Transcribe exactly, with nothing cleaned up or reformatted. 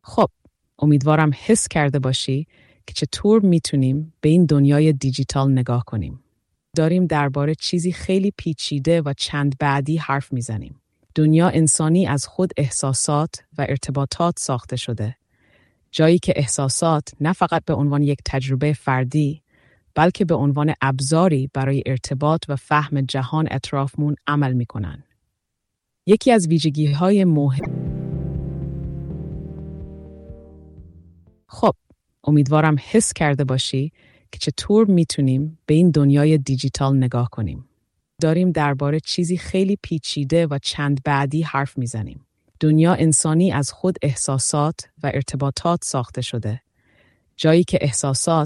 خب، امیدوارم حس کرده باشی که چطور میتونیم به این دنیای دیجیتال نگاه کنیم. داریم درباره چیزی خیلی پیچیده و چند بعدی حرف میزنیم. دنیا انسانی از خود احساسات و ارتباطات ساخته شده. جایی که احساسات نه فقط به عنوان یک تجربه فردی، بلکه به عنوان ابزاری برای ارتباط و فهم جهان اطرافمون عمل میکنن. یکی از ویژگی‌های مهم خب، امیدوارم حس کرده باشی که چطور میتونیم به این دنیای دیجیتال نگاه کنیم. داریم درباره چیزی خیلی پیچیده و چند بعدی حرف میزنیم. دنیا انسانی از خود احساسات و ارتباطات ساخته شده. جایی که احساسات